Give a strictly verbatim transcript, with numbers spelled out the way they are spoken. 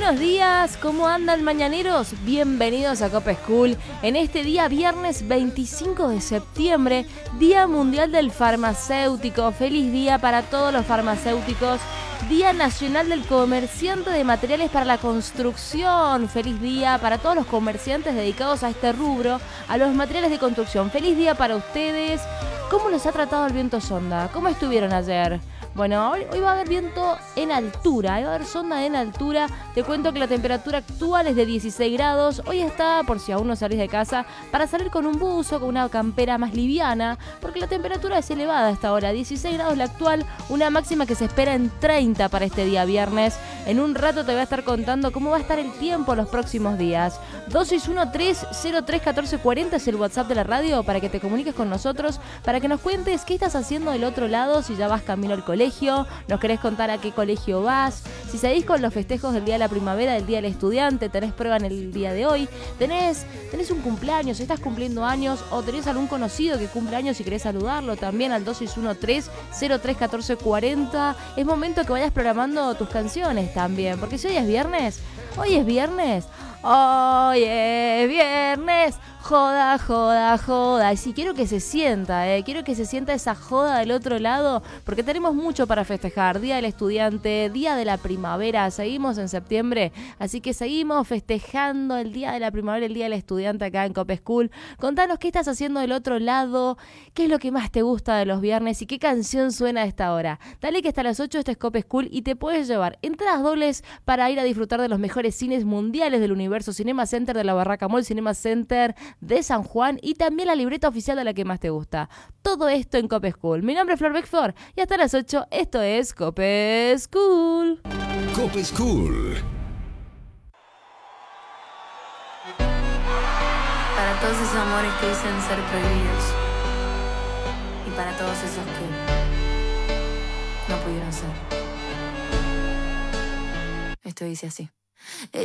buenos días, ¿cómo andan mañaneros? Bienvenidos a Cope School en este día viernes veinticinco de septiembre, Día Mundial del Farmacéutico. Feliz día para todos los farmacéuticos. Día Nacional del Comerciante de Materiales para la Construcción. Feliz día para todos los comerciantes dedicados a este rubro, a los materiales de construcción. Feliz día para ustedes. ¿Cómo los ha tratado el viento sonda? ¿Cómo estuvieron ayer? Bueno, hoy, hoy va a haber viento en altura, va a haber sonda en altura. Te cuento que la temperatura actual es de dieciséis grados. Hoy está, por si aún no salís de casa, para salir con un buzo, con una campera más liviana, porque la temperatura es elevada a esta hora. dieciséis grados la actual, una máxima que se espera en treinta para este día viernes. En un rato te voy a estar contando cómo va a estar el tiempo los próximos días. dos seis uno tres cero tres uno cuatro cuatro cero es el WhatsApp de la radio para que te comuniques con nosotros, para que nos cuentes qué estás haciendo del otro lado, si ya vas camino al colegio. Nos querés contar a qué colegio vas, si seguís con los festejos del Día de la Primavera, del Día del Estudiante, tenés prueba en el día de hoy, tenés, tenés un cumpleaños, estás cumpliendo años o tenés algún conocido que cumple años y querés saludarlo también al dos seis uno tres cero tres uno cuatro cuatro cero. Es momento que vayas programando tus canciones también, porque si hoy es viernes, hoy es viernes, hoy es viernes. Joda, joda, joda. Y sí, quiero que se sienta, eh. Quiero que se sienta esa joda del otro lado, porque tenemos mucho para festejar. Día del Estudiante, Día de la Primavera. Seguimos en septiembre, así que seguimos festejando el Día de la Primavera, el Día del Estudiante acá en Cope School. Contanos qué estás haciendo del otro lado, qué es lo que más te gusta de los viernes y qué canción suena a esta hora. Dale que hasta las ocho este es Cope School y te puedes llevar entradas dobles para ir a disfrutar de los mejores cines mundiales del universo. Cinema Center de la Barraca Mall, Cinema Center de San Juan y también la libreta oficial de la que más te gusta. Todo esto en Cope School. Mi nombre es Flor Beckford y hasta las ocho esto es Cope School. Cope School. Para todos esos amores que dicen ser prohibidos y para todos esos que no pudieron ser. Esto dice así.